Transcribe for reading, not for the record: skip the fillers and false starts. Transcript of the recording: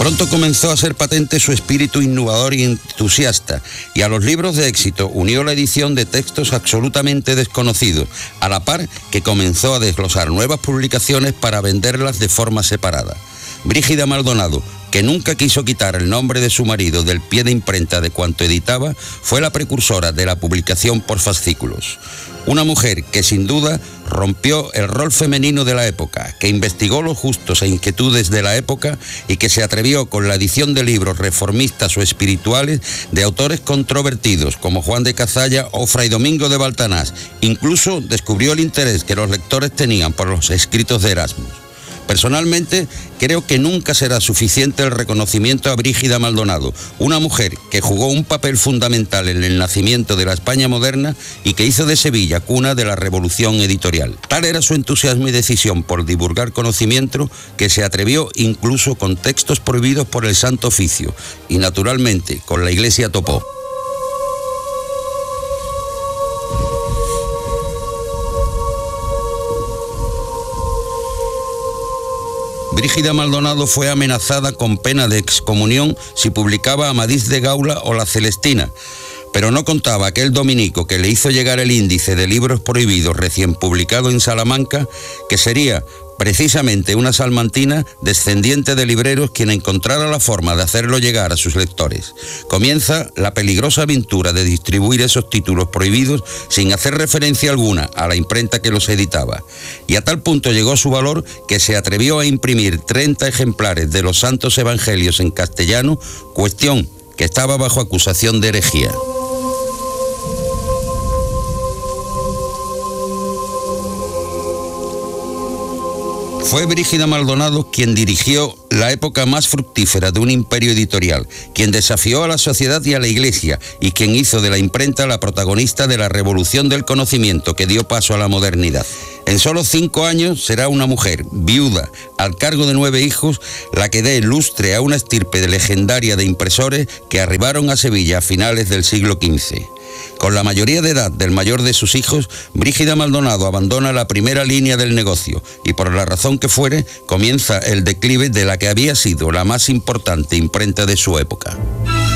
Pronto comenzó a ser patente su espíritu innovador y entusiasta, y a los libros de éxito unió la edición de textos absolutamente desconocidos, a la par que comenzó a desglosar nuevas publicaciones para venderlas de forma separada. Brígida Maldonado, que nunca quiso quitar el nombre de su marido del pie de imprenta de cuanto editaba, fue la precursora de la publicación por fascículos. Una mujer que sin duda rompió el rol femenino de la época, que investigó los gustos e inquietudes de la época y que se atrevió con la edición de libros reformistas o espirituales de autores controvertidos como Juan de Cazalla o Fray Domingo de Baltanás. Incluso descubrió el interés que los lectores tenían por los escritos de Erasmus. Personalmente, creo que nunca será suficiente el reconocimiento a Brígida Maldonado, una mujer que jugó un papel fundamental en el nacimiento de la España moderna y que hizo de Sevilla cuna de la revolución editorial. Tal era su entusiasmo y decisión por divulgar conocimiento que se atrevió incluso con textos prohibidos por el Santo Oficio y, naturalmente, con la Iglesia topó. Brígida Maldonado fue amenazada con pena de excomunión si publicaba Amadís de Gaula o La Celestina, pero no contaba aquel dominico que le hizo llegar el índice de libros prohibidos recién publicado en Salamanca, que sería precisamente una salmantina descendiente de libreros quien encontrara la forma de hacerlo llegar a sus lectores. Comienza la peligrosa aventura de distribuir esos títulos prohibidos sin hacer referencia alguna a la imprenta que los editaba. Y a tal punto llegó su valor que se atrevió a imprimir 30 ejemplares de los Santos Evangelios en castellano, cuestión que estaba bajo acusación de herejía. Fue Brígida Maldonado quien dirigió la época más fructífera de un imperio editorial, quien desafió a la sociedad y a la Iglesia y quien hizo de la imprenta la protagonista de la revolución del conocimiento que dio paso a la modernidad. En solo 5 años será una mujer, viuda, al cargo de 9 hijos, la que dé lustre a una estirpe legendaria de impresores que arribaron a Sevilla a finales del siglo XV. Con la mayoría de edad del mayor de sus hijos, Brígida Maldonado abandona la primera línea del negocio y, por la razón que fuere, comienza el declive de la que había sido la más importante imprenta de su época.